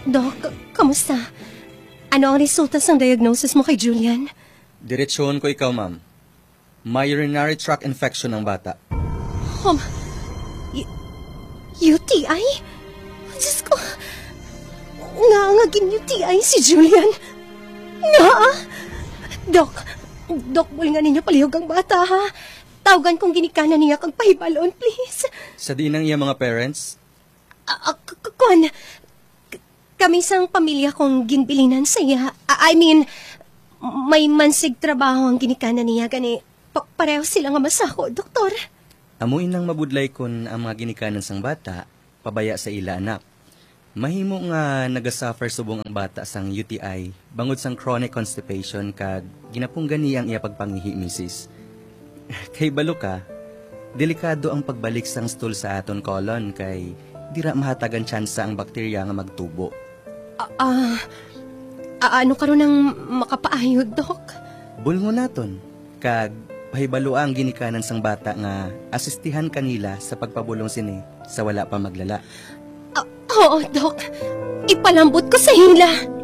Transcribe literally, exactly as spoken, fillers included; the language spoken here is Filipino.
Doc, kamusta? Ano ang resulta ng diagnosis mo kay Julian? Diretsyohan ko ikaw, ma'am. May urinary tract infection ng bata. Um, y- U T I? Diyos ko, nga nga gin U T I si Julian. Nga! Doc, Doc, wala nga ninyo palihog ang bata, ha? Tawagan kong ginikanan niya kang pahibalon, please. Sa di ng iya mga parents? Ah, uh, kuan, kami sang pamilya kong ginbilinan sa iya. I mean, may mansig trabaho ang ginikanan niya, gani pa- pareho sila nga masako, doktor. Amuin nang mabudlay kon ang mga ginikanan sang bata, pabaya sa ila anak. Mahimo nga nagasuffer subong ang bata sang U T I, bangod sang chronic constipation kag ginapunggan niya ang iya pagpangihi, misis. Kay balo ka, delikado ang pagbalik sang stool sa aton colon kay dira mahatagan tsansa ang bakterya nga magtubo. Ah, uh, uh, ano karon nang makapaayod, Dok? Bulngo naton, kag pahibalo ang ginikanan sang bata nga asistihan kanila sa pagpabulong sini sa wala pa maglala. Uh, oo, Dok. Ipalambot ko sa hila.